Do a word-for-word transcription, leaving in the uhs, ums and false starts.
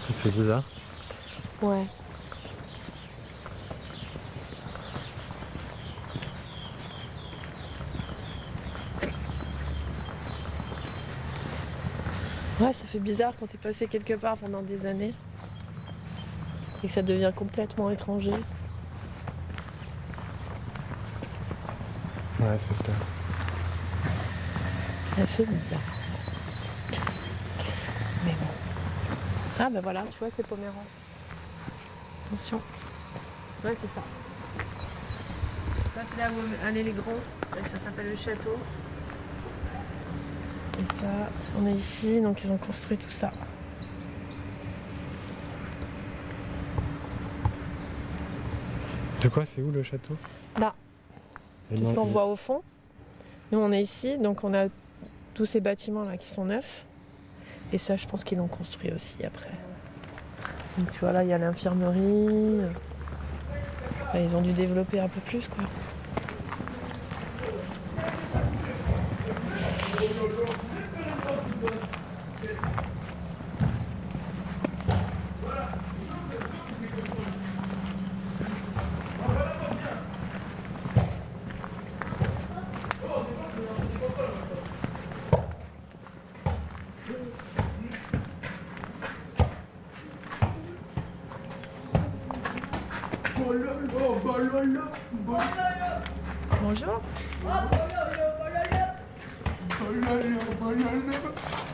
Ça te fait bizarre? Ouais. Ouais, ça fait bizarre quand t'es passé quelque part pendant des années et que ça devient complètement étranger. Ouais, c'est clair. Ça fait bizarre. Mais bon. Ah bah voilà, tu vois, c'est Poméran. Attention. Ouais, c'est ça. Ça, c'est là où allaient les grands. Ça s'appelle le château. Et ça, on est ici, donc ils ont construit tout ça. De quoi, c'est où le château? Là, Et tout ce dans- qu'on voit au fond. Nous, on est ici, donc on a tous ces bâtiments là qui sont neufs. Et ça, je pense qu'ils l'ont construit aussi après. Donc tu vois, là, il y a l'infirmerie. Là, ils ont dû développer un peu plus, quoi. Bonjour.